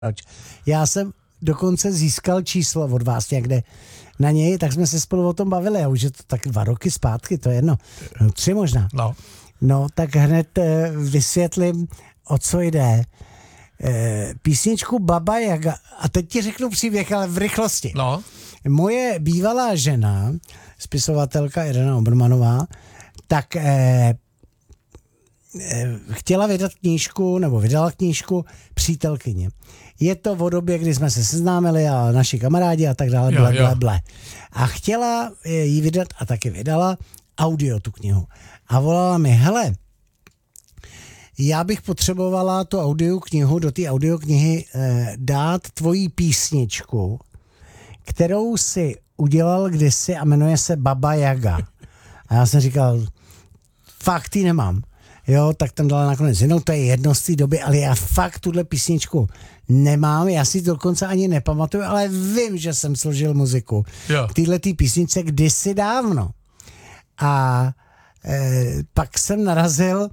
Já jsem dokonce získal číslo od vás někde na něj, tak jsme se spolu o tom bavili a už je to tak 2 roky zpátky, to je jedno, 3 možná. No, tak hned vysvětlím, o co jde. Písničku Baba Jaga, a teď ti řeknu příběh, ale v rychlosti. No. Moje bývalá žena, spisovatelka Irena Obermanová, tak chtěla vydat knížku, nebo vydala knížku Přítelkyně. Je to o době, kdy jsme se seznámili a naši kamarádi a tak dále, ble. A chtěla ji vydat a taky vydala audio tu knihu. A volala mi, hele, já bych potřebovala tu audioknihu, do té audioknihy dát tvoji písničku, kterou si udělal kdysi a jmenuje se Baba Jaga. A já jsem říkal, fakt ji nemám. Jo, tak tam dala nakonec jinou, to je jedno z té doby, ale já fakt tuhle písničku nemám, já si to dokonce ani nepamatuju, ale vím, že jsem složil muziku k téhletý písničce kdysi dávno. A pak jsem narazil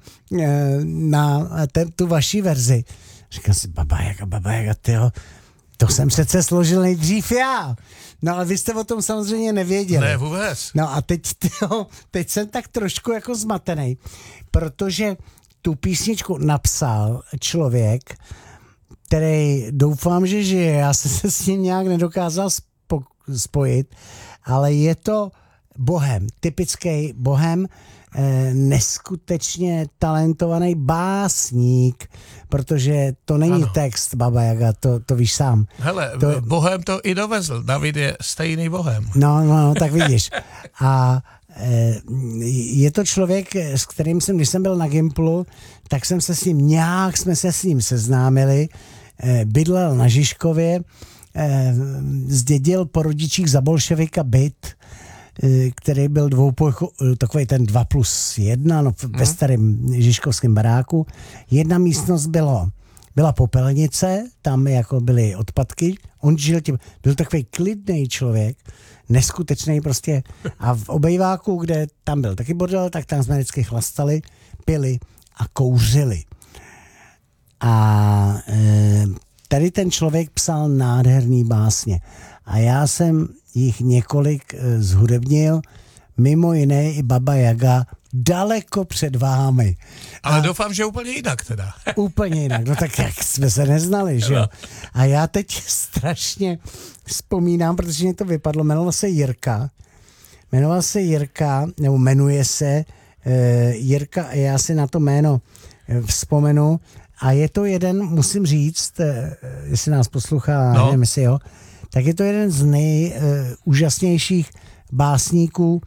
na tu vaši verzi. Říkal si, Baba Jaga, tyjo, to jsem přece složil nejdřív já. No ale vy jste o tom samozřejmě nevěděli. Ne, vůbec. No a teď jsem tak trošku jako zmatený, protože tu písničku napsal člověk, který doufám, že žije. Já jsem se s ním nějak nedokázal spojit, ale je to bohem, typický bohem, neskutečně talentovaný básník, protože to není text Baba Jaga, to víš sám. Hele, bohem to i dovezl, David je stejný bohem. No, tak vidíš. A je to člověk, s kterým jsem, když jsem byl na Gimplu, tak jsme se s ním seznámili, bydlel na Žižkově, zdědil po rodičích za bolševika byt, který byl takový ten 2+1, ve starém žižkovském baráku. Jedna místnost byla popelnice, tam jako byly odpadky. On žil tím, byl takový klidný člověk, neskutečný prostě. A v obejváku, kde tam byl taky bordel, tak tam jsme vždycky chlastali, pili a kouřili. A tady ten člověk psal nádherný básně. A já jsem jich několik zhudebnil, mimo jiné i Baba Jaga, daleko před vámi. Ale doufám, že úplně jinak teda. Úplně jinak, no tak jak jsme se neznali, že jo. A já teď strašně vzpomínám, protože mě to vypadlo, jmenoval se Jirka, nebo jmenuje se Jirka a já si na to jméno vzpomenu a je to jeden, musím říct, jestli nás poslouchá, nevím jestli jo, tak je to jeden z nejúžasnějších básníků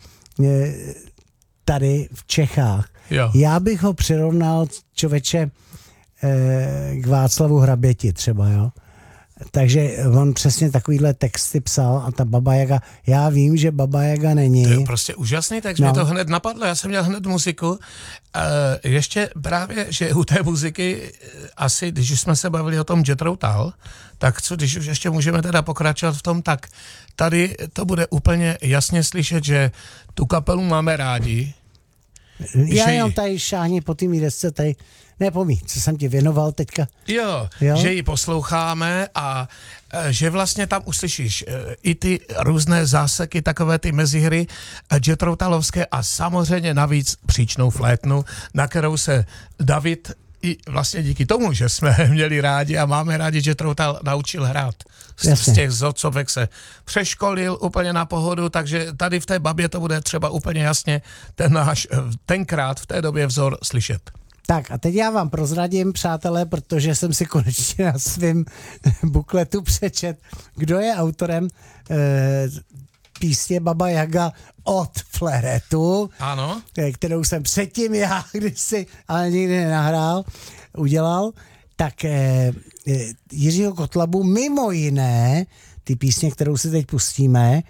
tady v Čechách. Jo. Já bych ho přirovnal, člověče, k Václavu Hraběti třeba, jo. Takže on přesně takovýhle texty psal a ta Baba Jaga, já vím, že Baba Jaga není. To je prostě úžasný, takže mě to hned napadlo, já jsem měl hned muziku. Ještě právě, že u té muziky asi, když jsme se bavili o tom Jethro Tull, tak co, když už ještě můžeme teda pokračovat v tom, tak tady to bude úplně jasně slyšet, že tu kapelu máme rádi. Já jenom tady šáhni po tým desce, tady nepomí, co jsem ti věnoval teďka. Jo, že ji posloucháme a že vlastně tam uslyšíš i ty různé záseky, takové ty mezihry Jethro Tullovské a samozřejmě navíc příčnou flétnu, na kterou se David i vlastně díky tomu, že jsme měli rádi a máme rádi, že Jethro Tull naučil hrát. Z těch zocovek se přeškolil úplně na pohodu, takže tady v té Babě to bude třeba úplně jasně tenkrát v té době vzor slyšet. Tak a teď já vám prozradím, přátelé, protože jsem si konečně na svém bukletu přečet, kdo je autorem písně Baba Jaga od Fleretu, ano, kterou jsem předtím já kdysi, ale nikdy udělal, tak Jiřího Kotlabu mimo jiné, ty písně, kterou si teď pustíme,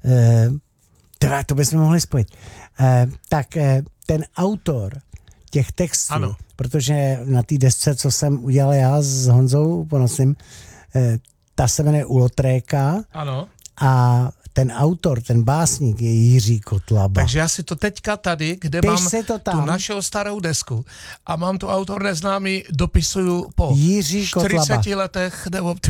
to bychom mohli spojit, tak ten autor těch textů, ano. Protože na té desce, co jsem udělal já s Honzou Ponosným, ta se jmenuje U Lotréka. Ano. A ten autor, ten básník je Jiří Kotlaba. Takže já si to teďka tady, kde Piš mám tu našeho starou desku a mám tu autor neznámý, dopisuju po Jiří 40 letech nebo